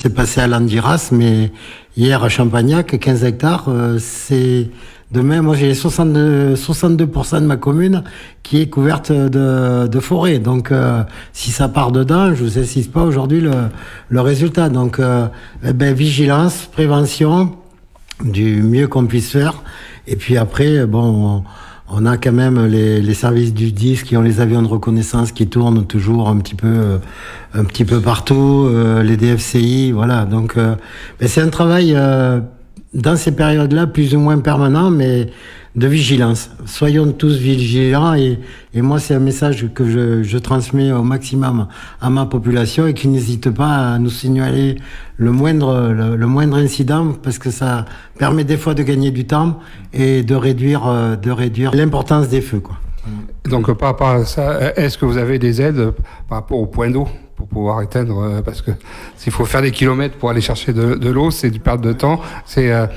s'est passé à Landiras, mais hier à Champagnac, 15 hectares, c'est demain. Moi, j'ai 62% de ma commune qui est couverte de forêt. Donc, si ça part dedans, je vous insiste pas aujourd'hui le résultat. Donc, vigilance, prévention, du mieux qu'on puisse faire. Et puis après, on a quand même les services du DIS qui ont les avions de reconnaissance qui tournent toujours un petit peu partout, les DFCI, voilà. Donc, c'est un travail dans ces périodes-là plus ou moins permanent, mais de vigilance. Soyons tous vigilants et moi, c'est un message que je transmets au maximum à ma population et qui n'hésite pas à nous signaler le moindre incident parce que ça permet des fois de gagner du temps et de réduire l'importance des feux, quoi. Donc, par rapport à ça, est-ce que vous avez des aides par rapport au point d'eau pour pouvoir éteindre, parce que s'il faut faire des kilomètres pour aller chercher de l'eau, c'est du perte de temps. Ce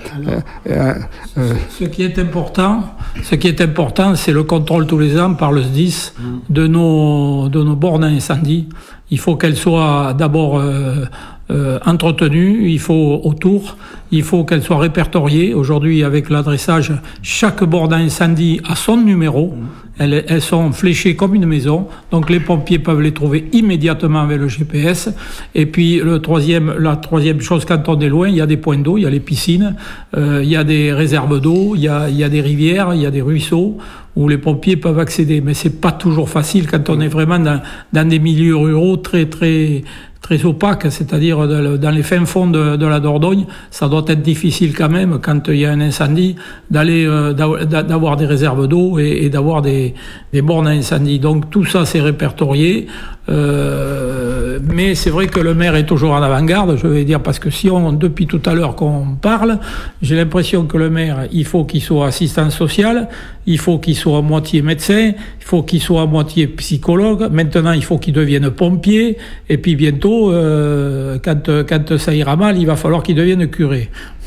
qui est important, c'est le contrôle tous les ans par le SDIS de nos bornes à incendie. Il faut qu'elles soient d'abord entretenues, il faut qu'elles soient répertoriées. Aujourd'hui, avec l'adressage, chaque borne à incendie a son numéro. Elles sont fléchées comme une maison, donc les pompiers peuvent les trouver immédiatement avec le GPS. Et puis la troisième chose, quand on est loin, il y a des points d'eau, il y a les piscines, il y a des réserves d'eau, il y a des rivières, il y a des ruisseaux où les pompiers peuvent accéder. Mais c'est pas toujours facile quand on est vraiment dans des milieux ruraux très opaques, c'est-à-dire dans les fins fonds de la Dordogne. Ça doit être difficile quand même, quand il y a un incendie, d'avoir des réserves d'eau et d'avoir des bornes à incendie. Donc tout ça, c'est répertorié. Mais c'est vrai que le maire est toujours en avant-garde, je vais dire, parce que depuis tout à l'heure qu'on parle, j'ai l'impression que le maire, il faut qu'il soit assistant social, il faut qu'il soit à moitié médecin, il faut qu'il soit à moitié psychologue, maintenant il faut qu'il devienne pompier, et puis bientôt, quand ça ira mal, il va falloir qu'il devienne curé.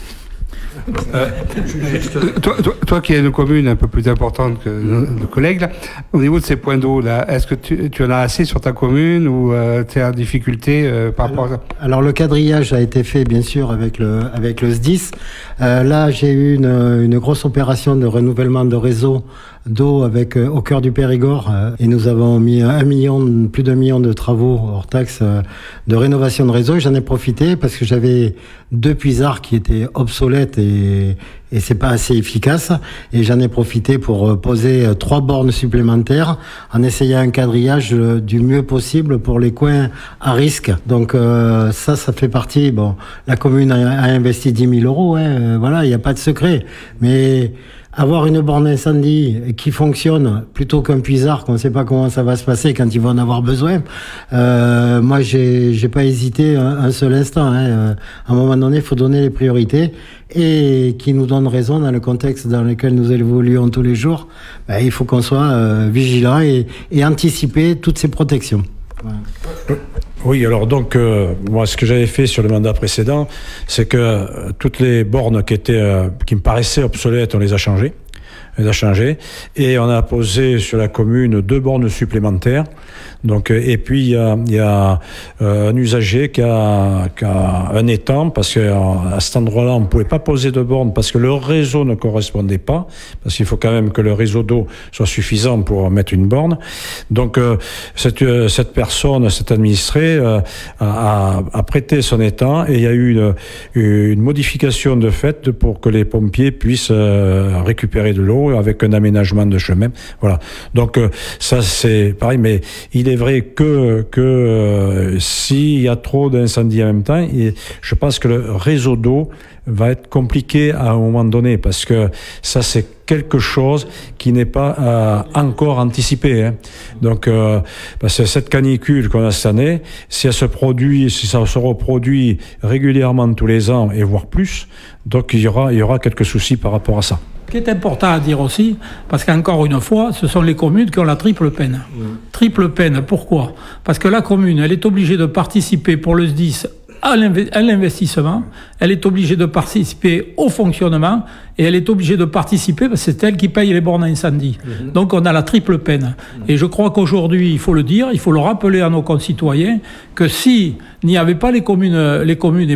Toi qui es une commune un peu plus importante que nos collègues, là, au niveau de ces points d'eau, là, est-ce que tu en as assez sur ta commune ou tu es en difficulté par rapport à ça? Alors le quadrillage a été fait bien sûr avec le SDIS. Là j'ai eu une grosse opération de renouvellement de réseau d'eau avec au cœur du Périgord et nous avons mis plus d'1 million de travaux hors taxe de rénovation de réseau. J'en ai profité parce que j'avais 2 puisards qui étaient obsolètes et c'est pas assez efficace, et j'en ai profité pour poser 3 bornes supplémentaires en essayant un quadrillage du mieux possible pour les coins à risque. Donc ça fait partie. La commune a investi 10 000 euros, voilà, il n'y a pas de secret, mais avoir une borne incendie qui fonctionne plutôt qu'un puisard qu'on ne sait pas comment ça va se passer quand ils vont en avoir besoin. Moi, j'ai pas hésité un seul instant. À un moment donné, il faut donner les priorités et qui nous donne raison dans le contexte dans lequel nous évoluons tous les jours. Il faut qu'on soit vigilant et anticiper toutes ces protections. Voilà. Oui, alors donc, moi, ce que j'avais fait sur le mandat précédent, c'est que toutes les bornes qui me paraissaient obsolètes, on les a changées. Et on a posé sur la commune 2 bornes supplémentaires. Donc, et puis il y a un usager qui a un étang, parce que à cet endroit-là on ne pouvait pas poser de bornes parce que le réseau ne correspondait pas, parce qu'il faut quand même que le réseau d'eau soit suffisant pour mettre une borne. Donc cette personne, cet administré a prêté son étang, et il y a eu une modification de fait pour que les pompiers puissent récupérer de l'eau avec un aménagement de chemin. Voilà. Donc ça c'est pareil, mais il est vrai que s'il y a trop d'incendies en même temps, je pense que le réseau d'eau va être compliqué à un moment donné, parce que ça c'est quelque chose qui n'est pas encore anticipé. Donc parce que cette canicule qu'on a cette année, si ça se reproduit régulièrement tous les ans et voire plus, donc il y aura quelques soucis par rapport à ça. Ce qui est important à dire aussi, parce qu'encore une fois, ce sont les communes qui ont la triple peine. Triple peine, pourquoi? Parce que la commune, elle est obligée de participer pour le SDIS à l'investissement, elle est obligée de participer au fonctionnement, et elle est obligée de participer parce que c'est elle qui paye les bornes à incendie. Donc on a la triple peine. Et je crois qu'aujourd'hui, il faut le dire, il faut le rappeler à nos concitoyens, que si il n'y avait pas les communes